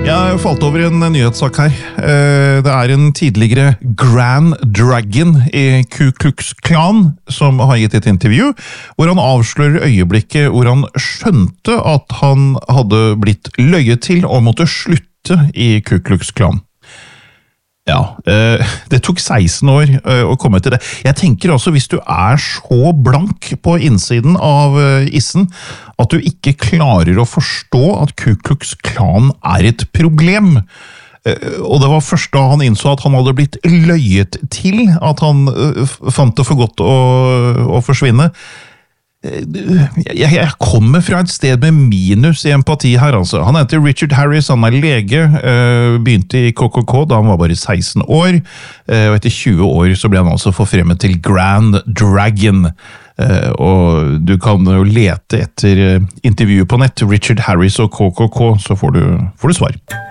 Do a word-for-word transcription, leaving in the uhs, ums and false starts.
Jeg falt over en nyhetssak her. Det er en tidligere Grand Dragon i Ku Klux Klan som har gitt et intervju, hvor han avslører øyeblikket hvor han skjønte at han hadde blitt løyet til og måtte slutte i Ku Klux Klan. Ja, det tok seksten år å komme til det. Jeg tenker også, hvis du er så blank på innsiden av issen, at du ikke klarer å forstå at Ku Klux Klan er et problem. Og det var først da han innså at han hadde blitt løyet til, at han fant det for godt å, å forsvinne. Jeg, jeg kommer fra et sted med minus i empati her, altså. Han heter Richard Harris, han er lege, begynte i K K K da han var bare seksten år, og etter tjue år så ble han altså forfremmet til Grand Dragon. Og du kan jo lete etter intervjuet på nett, Richard Harris og K K K, så får du, får du svar.